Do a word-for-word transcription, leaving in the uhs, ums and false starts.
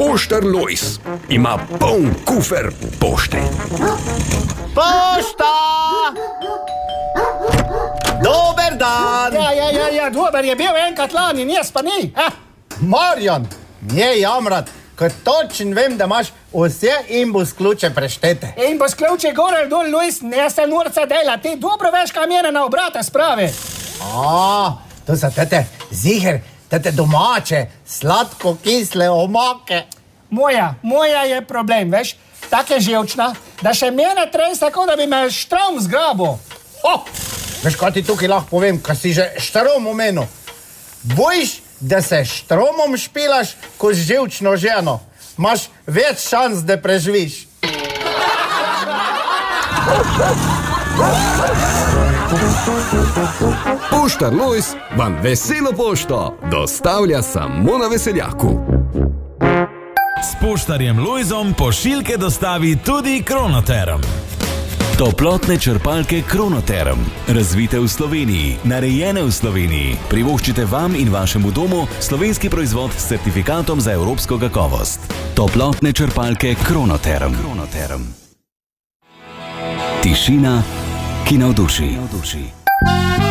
Poštar Lojz ima poln kufer pošte. Pošta! Dober dan! Ja, ja, ja, ja, dober je bil enkrat lani, njes pa ni. Eh? Marjan, nije jamrat, ker točen vem, da imaš vse imbus ključe preštete. Imbus ključe gore dol, Lojz, ne se norca dela, ti dobro veš, kaj mene na obrate spravi. A, to so tete ziher, tete domače, sladko-kisle omake. Moja, moja je problem, veš, tako je živčna, da še mene trese, kot da bi me štrom zgrabil. Ho! Veš, kaj ti tukaj lahko povem, kaj si že štrom omenil. Bojiš, da se štromom špilaš, ko z živčno ženo. Imaš več šans, da preživiš. Poštar Lojz vam veselo pošto dostavlja samo na Veseljaku. S poštarjem Lojzom pošiljke dostavi tudi Kronoterm. Toplotne črpalke Kronoterm. Razvite v Sloveniji, narejene v Sloveniji. Privoščite vam in vašemu domu slovenski proizvod s certifikatom za evropsko kakovost. Toplotne črpalke Kronoterm. Kronoterm. Tišina, ki navduši.